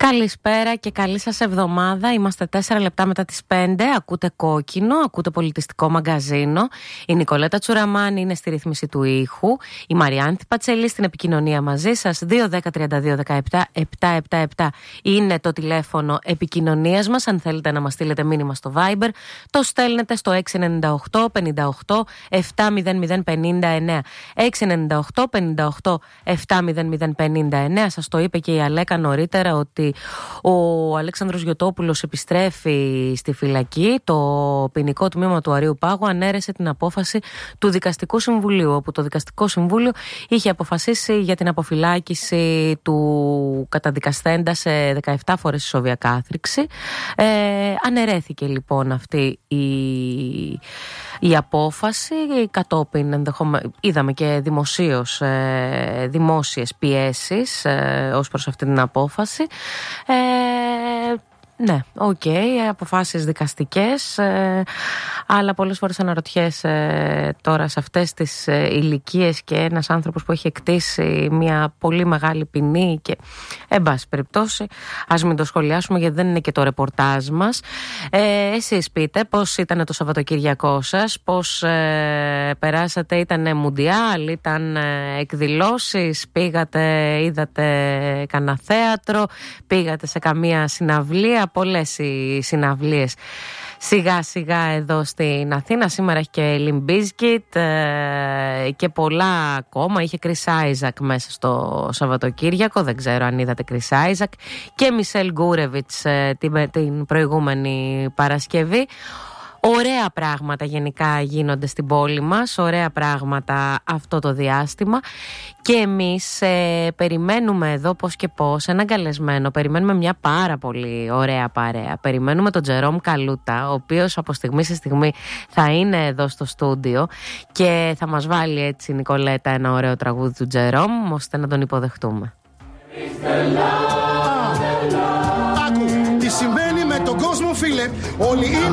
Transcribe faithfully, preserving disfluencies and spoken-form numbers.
Καλησπέρα και καλή σας εβδομάδα. Είμαστε τέσσερα λεπτά μετά τις πέντε. Ακούτε Κόκκινο, ακούτε Πολιτιστικό Μαγκαζίνο. Η Νικολέτα Τσουραμάνη είναι στη ρύθμιση του ήχου. Η Μαριάνθη Πατσελή στην επικοινωνία μαζί σας. δύο δέκα τριάντα δύο δεκαεπτά επτακόσια εβδομήντα επτά είναι το τηλέφωνο επικοινωνίας μας. Αν θέλετε να μας στείλετε μήνυμα στο Viber, το στέλνετε στο έξι εννιά οκτώ πενήντα οκτώ επτά μηδέν μηδέν πενήντα εννέα. έξι εννιά οκτώ πενήντα οκτώ επτά μηδέν μηδέν πενήντα εννέα. Σας το είπε και η Αλέκα νωρίτερα ότι ο Αλέξανδρος Γιωτόπουλος επιστρέφει στη φυλακή. Το ποινικό τμήμα του Αριού Πάγου ανέρεσε την απόφαση του Δικαστικού Συμβουλίου, όπου το Δικαστικό Συμβούλιο είχε αποφασίσει για την αποφυλάκηση του καταδικαστέντα σε δεκαεπτά φορές ισόβια κάθριξη. Ε, αναιρέθηκε λοιπόν αυτή η, η απόφαση. Κατόπιν ενδεχομε... είδαμε και δημοσίως ε, δημόσιες πιέσεις ε, ως προς αυτή την απόφαση. Ε, ναι, οκ, okay, αποφάσεις δικαστικές, ε, αλλά πολλές φορές αναρωτιέσαι ε, τώρα σε αυτές τις ε, ηλικίες και ένας άνθρωπος που έχει εκτίσει μια πολύ μεγάλη ποινή και εν πάση περιπτώσει ας μην το σχολιάσουμε γιατί δεν είναι και το ρεπορτάζ μας. Ε, εσείς πείτε πώς ήταν το Σαββατοκύριακό σας, πώς ε, περάσατε, ήτανε μουντιάλ, ήταν ε, εκδηλώσεις, πήγατε, είδατε κανένα θέατρο, πήγατε σε καμία συναυλία? Πολλές οι συναυλίες σιγά σιγά εδώ στην Αθήνα. Σήμερα έχει και Limp Bizkit ε, και πολλά ακόμα. Είχε Chris Isaac μέσα στο Σαββατοκύριακο. Δεν ξέρω αν είδατε Chris Isaac. Και Μισελ Γκούρεβιτς ε, την, την προηγούμενη Παρασκευή. Ωραία πράγματα γενικά γίνονται στην πόλη μας, ωραία πράγματα αυτό το διάστημα και εμείς ε, περιμένουμε εδώ πώς και πώς έναν καλεσμένο, περιμένουμε μια πάρα πολύ ωραία παρέα, περιμένουμε τον Τζερόμ Καλούτα, ο οποίος από στιγμή σε στιγμή θα είναι εδώ στο στούντιο και θα μας βάλει έτσι η Νικολέτα ένα ωραίο τραγούδι του Τζερόμ ώστε να τον υποδεχτούμε. Άκου, τι συμβαίνει με τον κόσμο φίλε, όλοι είναι